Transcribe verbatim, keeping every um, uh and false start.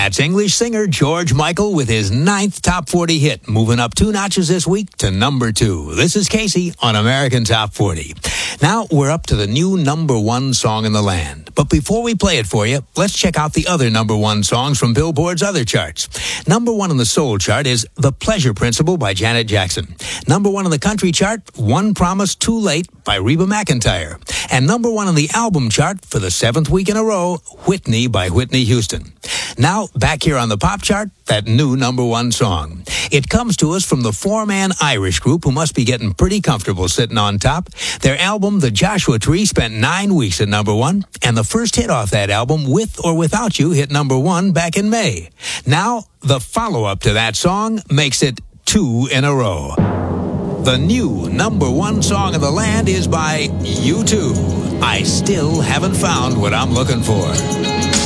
That's English singer George Michael with his ninth Top forty hit, moving up two notches this week to number two. This is Casey on American Top forty. Now we're up to the new number one song in the land. But before we play it for you, let's check out the other number one songs from Billboard's other charts. Number one on the soul chart is The Pleasure Principle by Janet Jackson. Number one on the country chart, One Promise Too Late by Reba McEntire. And number one on the album chart for the seventh week in a row, Whitney by Whitney Houston. Now, back here on the pop chart, that new number one song. It comes to us from the four-man Irish group who must be getting pretty comfortable sitting on top. Their album, The Joshua Tree, spent nine weeks at number one, and the first hit off that album, With or Without You, hit number one back in May. Now, the follow-up to that song makes it two in a row. The new number one song of the land is by U two. I Still Haven't Found What I'm Looking For.